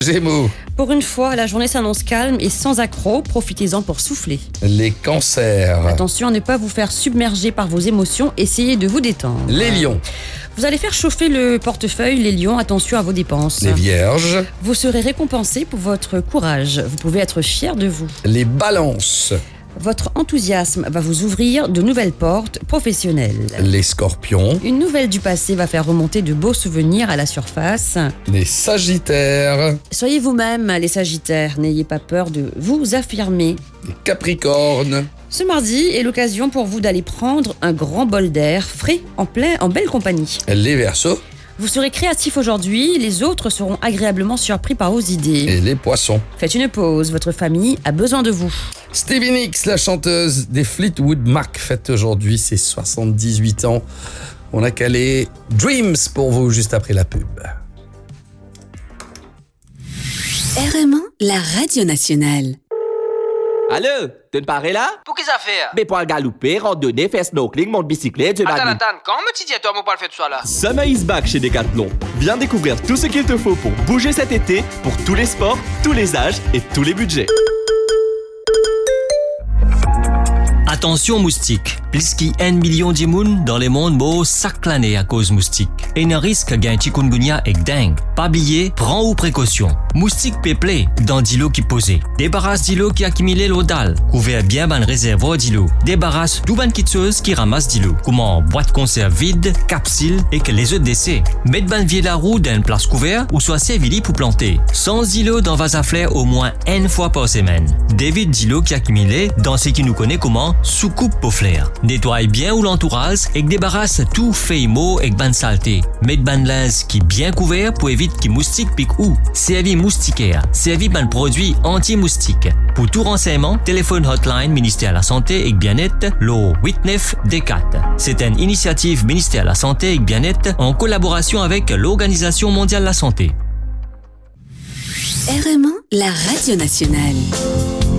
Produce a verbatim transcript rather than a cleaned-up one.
Gémeaux. Pour une fois, la journée s'annonce calme et sans accroc. Profitez-en pour souffler. Les cancers. Attention à ne pas vous faire submerger par vos émotions. Essayez de vous détendre. Les lions. Vous allez faire chauffer le portefeuille, les lions. Attention à vos dépenses. Les vierges. Vous serez récompensé pour votre courage. Vous pouvez être fier de vous. Les balances. Votre enthousiasme va vous ouvrir de nouvelles portes professionnelles. Les scorpions. Une nouvelle du passé va faire remonter de beaux souvenirs à la surface. Les sagittaires. Soyez vous-même, les sagittaires. N'ayez pas peur de vous affirmer. Les capricornes. Ce mardi est l'occasion pour vous d'aller prendre un grand bol d'air frais en plein, en belle compagnie. Les verseaux. Vous serez créatif aujourd'hui, les autres seront agréablement surpris par vos idées. Et les poissons. Faites une pause, votre famille a besoin de vous. Stevie Nicks, la chanteuse des Fleetwood Mac, fête aujourd'hui ses soixante-dix-huit ans. On a calé Dreams pour vous juste après la pub. R M un, la radio nationale. Allô, tu ne parais là? Pour qui ça fait? Mais pour galoper, randonner, faire snorkeling, monte bicyclette, je Attends, m'amuse. attends, quand me tu dis toi, mon pas le fait de ça là? Summer is back chez Decathlon. Viens découvrir tout ce qu'il te faut pour bouger cet été, pour tous les sports, tous les âges et tous les budgets. Attention moustique, plus qu'il y a un million de monde dans le monde mort chaque année à cause moustique. Et un risque gain chikungunya et dingue. Pas oublier, prends ou précaution. Moustique peuplé dans d'îlots qui posait. Débarrasse d'îlots qui accumulent l'eau dalle. Couvert bien ban réservoir d'îlots. Débarrasse tout ban kitseuse qui ramasse d'îlots. Comment boîte conserve vide, capsule et que les œufs décès. Mettre ban vieux la roue dans une place couverte ou soit servili pour planter. Sans îlots dans vase à fleurs au moins une fois par semaine. D'évite d'îlots qui accumulent dans ce qui nous connaît comment soucoupe pour flair. Nettoie bien ou l'entourage et débarrasse tout feuille mot et ban saleté. Mettre ban linge qui bien couvert pour éviter que moustique pique ou. Servi moustiquaire. Servi ban produit anti-moustique. Pour tout renseignement, téléphone hotline ministère de la Santé et Bien-être, l'O huit neuf D quatre. C'est une initiative ministère de la Santé et Bien-être en collaboration avec l'Organisation mondiale de la santé. R M un, la radio nationale.